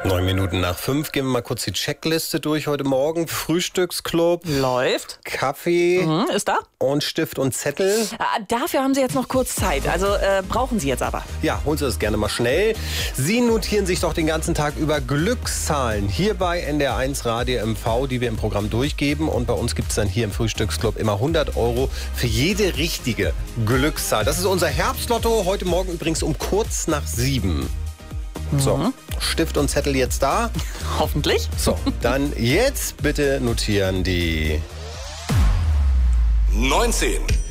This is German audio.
9:09 gehen wir mal kurz die Checkliste durch heute Morgen. Frühstücksclub. Läuft. Kaffee. Ist da. Und Stift und Zettel. Dafür haben Sie jetzt noch kurz Zeit. Also brauchen Sie jetzt aber. Ja, holen Sie das gerne mal schnell. Sie notieren sich doch den ganzen Tag über Glückszahlen hier bei NDR1 Radio MV, die wir im Programm durchgeben. Und bei uns gibt es dann hier im Frühstücksclub immer 100 € für jede richtige Glückszahl. Das ist unser Herbstlotto. Heute Morgen übrigens um kurz nach 7. So, Stift und Zettel jetzt da. Hoffentlich. So, dann jetzt bitte notieren die 19.